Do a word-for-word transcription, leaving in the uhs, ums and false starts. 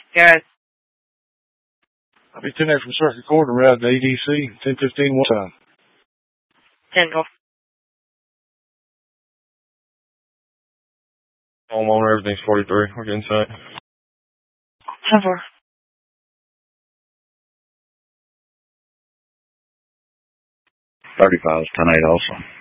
Good. I'll be ten eight from Circuit Court and route to A D C, ten fifteen one time. ten go. Homeowner, everything's forty-three. We're getting set. ten four. thirty-five is ten eight also.